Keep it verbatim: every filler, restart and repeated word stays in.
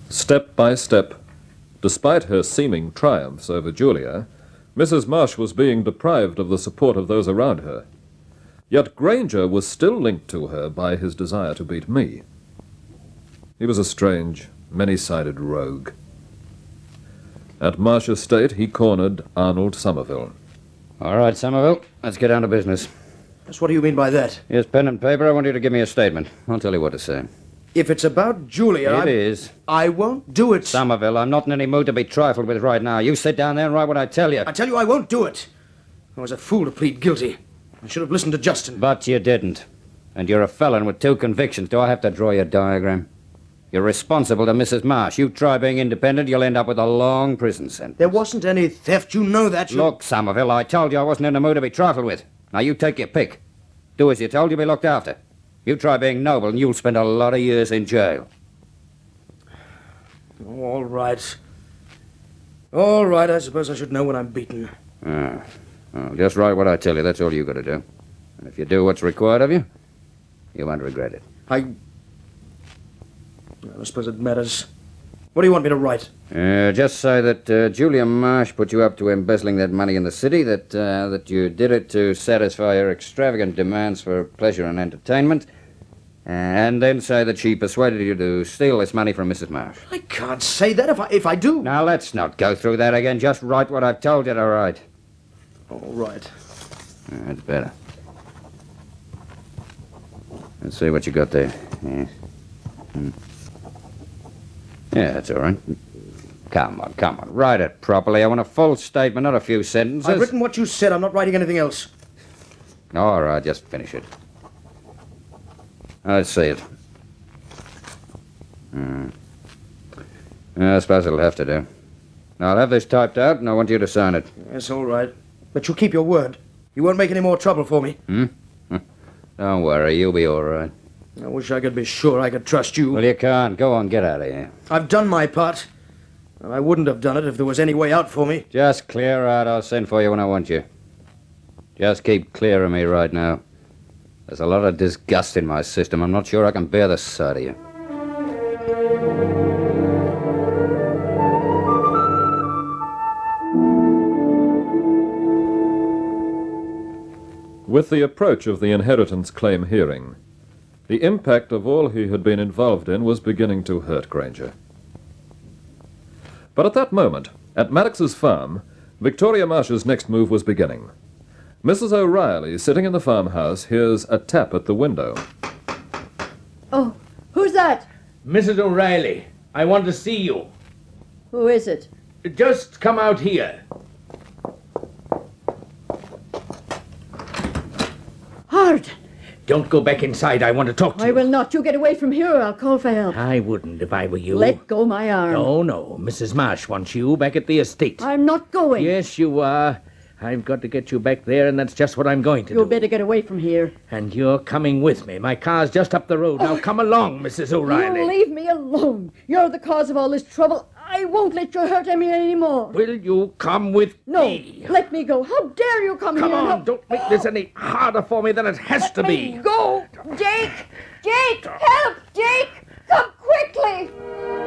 Step by step, despite her seeming triumphs over Julia, Missus Marsh was being deprived of the support of those around her. Yet Granger was still linked to her by his desire to beat me. He was a strange, many-sided rogue. At Marsh Estate, he cornered Arnold Somerville. All right, Somerville, let's get down to business. Just what do you mean by that? Here's pen and paper. I want you to give me a statement. I'll tell you what to say. If it's about Julia, It I'm... is. I won't do it. Somerville, I'm not in any mood to be trifled with right now. You sit down there and write what I tell you. I tell you I won't do it. I was a fool to plead guilty. I should have listened to Justin. But you didn't. And you're a felon with two convictions. Do I have to draw you a diagram? You're responsible to Missus Marsh. You try being independent, you'll end up with a long prison sentence. There wasn't any theft. You know that. You... Look, Somerville, I told you I wasn't in the mood to be trifled with. Now you take your pick. Do as you're told, you'll be looked after. You try being noble and you'll spend a lot of years in jail. Oh, all right. All right, I suppose I should know when I'm beaten. Ah. Well, just write what I tell you. That's all you got to do. And if you do what's required of you, you won't regret it. I... I suppose it matters. What do you want me to write? Uh, just say that uh, Julia Marsh put you up to embezzling that money in the city, that uh, that you did it to satisfy her extravagant demands for pleasure and entertainment, and then say that she persuaded you to steal this money from Missus Marsh. I can't say that if I, if I do. Now, let's not go through that again. Just write what I've told you to write. All right. That's better. Let's see what you got there. Yeah. Hmm. Yeah, that's all right. Come on, come on. Write it properly. I want a full statement, not a few sentences. I've written what you said. I'm not writing anything else. All right, just finish it. Let's see it. Hmm. I suppose it'll have to do. Now, I'll have this typed out, and I want you to sign it. Yes, all right. But you'll keep your word. You won't make any more trouble for me. Hmm? Don't worry, you'll be all right. I wish I could be sure I could trust you. Well, you can't. Go on, get out of here. I've done my part. I wouldn't have done it if there was any way out for me. Just clear out. I'll send for you when I want you. Just keep clear of me right now. There's a lot of disgust in my system. I'm not sure I can bear the sight of you. With the approach of the inheritance claim hearing, the impact of all he had been involved in was beginning to hurt Granger. But at that moment, at Maddox's farm, Victoria Marsh's next move was beginning. Missus O'Reilly, sitting in the farmhouse, hears a tap at the window. Oh, who's that? Missus O'Reilly, I want to see you. Who is it? Just come out here. Hard. Don't go back inside. I want to talk to I you. will not. You get away from here or I'll call for help. I wouldn't if I were you. Let go my arm. No, no. Missus Marsh wants you back at the estate. I'm not going. Yes, you are. I've got to get you back there, and that's just what I'm going to You do. better get away from here. And you're coming with me. My car's just up the road. Now come along, Missus O'Reilly. You leave me alone. You're the cause of all this trouble. I won't let you hurt me anymore. Will you come with No, me? let me go. How dare you come, Come here? on, How- don't make this any harder for me than it has Let to me be. go. Jake! Jake! Help! Jake! Come quickly!